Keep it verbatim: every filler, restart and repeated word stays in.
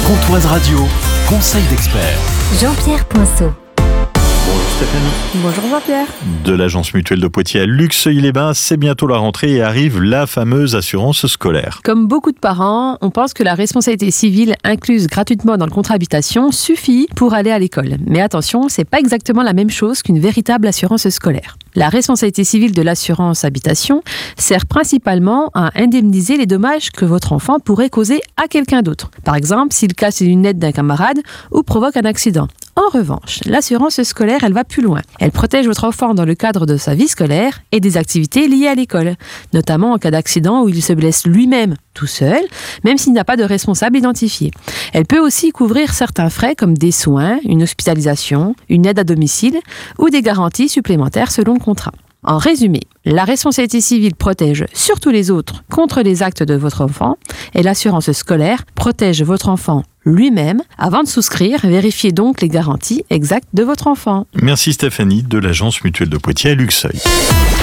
Pontoise Radio, conseil d'expert. Jean-Pierre Poinceau. Bonjour Stéphanie. Bonjour Jean-Pierre. De l'Agence Mutuelle de Poitiers à Luxeuil-les-Bains, c'est bientôt la rentrée et arrive la fameuse assurance scolaire. Comme beaucoup de parents, on pense que la responsabilité civile incluse gratuitement dans le contrat habitation suffit pour aller à l'école. Mais attention, c'est pas exactement la même chose qu'une véritable assurance scolaire. La responsabilité civile de l'assurance habitation sert principalement à indemniser les dommages que votre enfant pourrait causer à quelqu'un d'autre. Par exemple, s'il casse les lunettes d'un camarade ou provoque un accident. En revanche, l'assurance scolaire, elle va plus loin. Elle protège votre enfant dans le cadre de sa vie scolaire et des activités liées à l'école, notamment en cas d'accident où il se blesse lui-même tout seul, même s'il n'a pas de responsable identifié. Elle peut aussi couvrir certains frais comme des soins, une hospitalisation, une aide à domicile ou des garanties supplémentaires selon le contrat. En résumé, la responsabilité civile protège surtout les autres contre les actes de votre enfant et l'assurance scolaire protège votre enfant lui-même. Avant de souscrire, vérifiez donc les garanties exactes de votre enfant. Merci Stéphanie de l'Agence Mutuelle de Poitiers à Luxeuil.